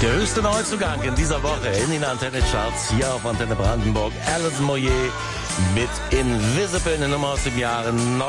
Der höchste Neuzugang in dieser Woche in den Antenne-Charts hier auf Antenne Brandenburg. Alison Moyet mit Invisible, eine Nummer aus dem Jahre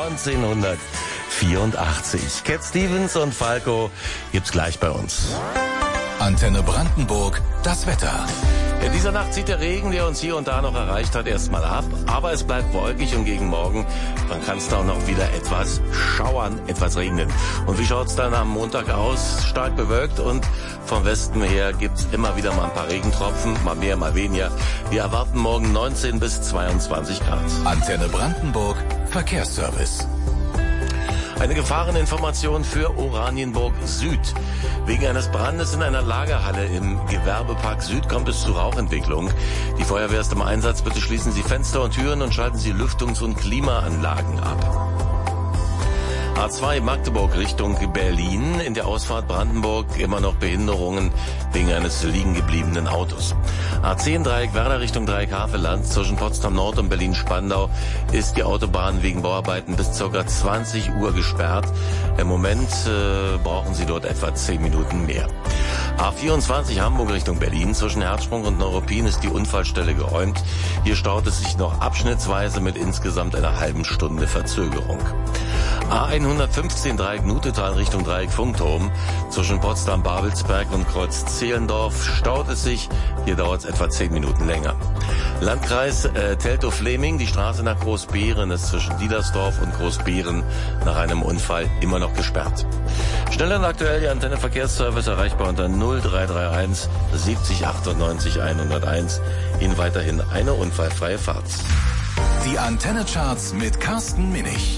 1984. Cat Stevens und Falco gibt's gleich bei uns. Antenne Brandenburg, das Wetter. In dieser Nacht zieht der Regen, der uns hier und da noch erreicht hat, erstmal ab. Aber es bleibt wolkig und gegen Morgen, dann kann es da auch noch wieder etwas schauern, etwas regnen. Und wie schaut's dann am Montag aus? Stark bewölkt und vom Westen her gibt's immer wieder mal ein paar Regentropfen, mal mehr, mal weniger. Wir erwarten morgen 19 bis 22 Grad. Antenne Brandenburg, Verkehrsservice. Eine Gefahreninformation für Oranienburg Süd. Wegen eines Brandes in einer Lagerhalle im Gewerbepark Süd kommt es zu Rauchentwicklung. Die Feuerwehr ist im Einsatz. Bitte schließen Sie Fenster und Türen und schalten Sie Lüftungs- und Klimaanlagen ab. A2 Magdeburg Richtung Berlin. In der Ausfahrt Brandenburg immer noch Behinderungen wegen eines liegen gebliebenen Autos. A10 Dreieck Werder Richtung Dreieck Havelland. Zwischen Potsdam Nord und Berlin-Spandau ist die Autobahn wegen Bauarbeiten bis ca. 20 Uhr gesperrt. Im Moment brauchen Sie dort etwa 10 Minuten mehr. A24 Hamburg Richtung Berlin. Zwischen Herzsprung und Neuruppin ist die Unfallstelle geräumt. Hier staut es sich noch abschnittsweise mit insgesamt einer halben Stunde Verzögerung. A115 Dreieck Nutetal Richtung Dreieck Funkturm. Zwischen Potsdam-Babelsberg und Kreuz Zehlendorf staut es sich. Hier dauert es etwa 10 Minuten länger. Landkreis Teltow-Fleming. Die Straße nach Großbeeren ist zwischen Diedersdorf und Großbeeren nach einem Unfall immer noch gesperrt. Schnell und aktuell die Antenne Verkehrsservice erreichbar unter 0331 70 98 101. Ihnen weiterhin eine unfallfreie Fahrt. Die Antenne Charts mit Carsten Minich.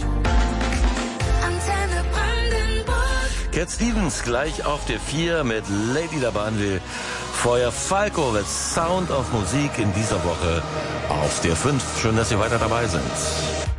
Cat Stevens gleich auf der 4 mit Lady Dabanville. Vorher Falco mit Sound of Musik in dieser Woche auf der 5. Schön, dass Sie weiter dabei sind.